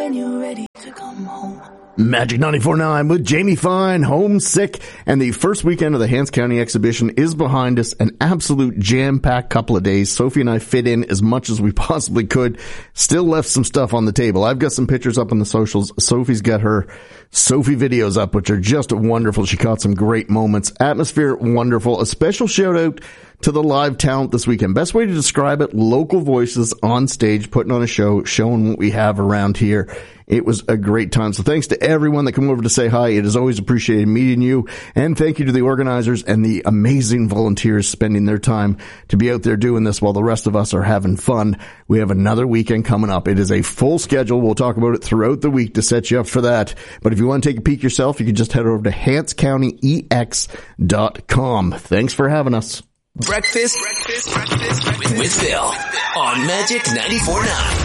when you're ready to come home. Magic 94.9 with Jamie Fine, homesick, and the first weekend of the Hants County exhibition is behind us. An absolute jam-packed couple of days. Sophie and I fit in as much as we possibly could. Still left some stuff on the table. I've got some pictures up on the socials. Sophie's got her Sophie videos up, which are just wonderful. She caught some great moments. Atmosphere, wonderful. A special shout out to the live talent this weekend. Best way to describe it, local voices on stage, putting on a show, showing what we have around here. It was a great time. So thanks to everyone that came over to say hi. It is always appreciated meeting you. And thank you to the organizers and the amazing volunteers spending their time to be out there doing this while the rest of us are having fun. We have another weekend coming up. It is a full schedule. We'll talk about it throughout the week to set you up for that. But if you want to take a peek yourself, you can just head over to HantsCountyEX.com. Thanks for having us. Breakfast with Phil on Magic 94.9.